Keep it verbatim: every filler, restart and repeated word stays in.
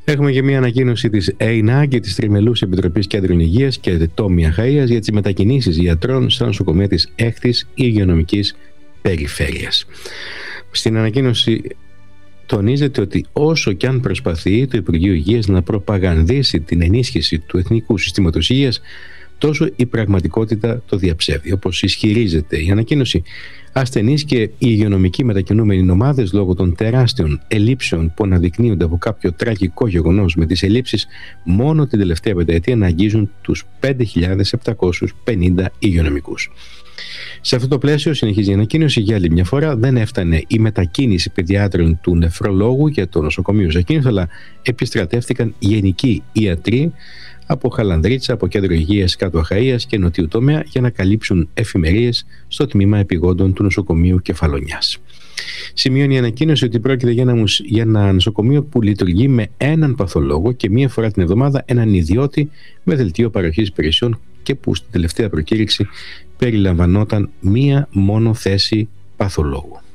Έχουμε και μια ανακοίνωση της ΕΙΝΑ και της Τριμελούς Επιτροπής Κέντρων Υγείας και Τόμη Αχαΐας για τις μετακινήσεις γιατρών στα νοσοκομεία της έκτης υγειονομικής περιφέρειας. Στην ανακοίνωση τονίζεται ότι όσο και αν προσπαθεί το Υπουργείο Υγείας να προπαγανδίσει την ενίσχυση του Εθνικού Συστήματος Υγείας, τόσο η πραγματικότητα το διαψεύδει. Όπως ισχυρίζεται η ανακοίνωση, ασθενείς και οι υγειονομικοί μετακινούμενοι ομάδες, λόγω των τεράστιων ελλείψεων που αναδεικνύονται από κάποιο τραγικό γεγονός με τις ελλείψεις μόνο την τελευταία πενταετία, να αγγίζουν τους πέντε χιλιάδες επτακόσιους πενήντα υγειονομικούς. Σε αυτό το πλαίσιο, συνεχίζει η ανακοίνωση, για άλλη μια φορά δεν έφτανε η μετακίνηση παιδιάτρων του νεφρολόγου για το νοσοκομείο Ζακίνθου, αλλά επιστρατεύτηκαν γενικοί ιατροί από Χαλανδρίτσα, από Κέντρο Υγείας Κάτω Αχαΐας και Νοτιού Τομέα για να καλύψουν εφημερίες στο τμήμα επιγόντων του νοσοκομείου Κεφαλονιάς. Σημειώνει η ανακοίνωση ότι πρόκειται για ένα, για ένα νοσοκομείο που λειτουργεί με έναν παθολόγο και μία φορά την εβδομάδα έναν ιδιώτη με δελτίο παροχής υπηρεσιών και που στην τελευταία προκήρυξη περιλαμβανόταν μία μόνο θέση παθολόγου.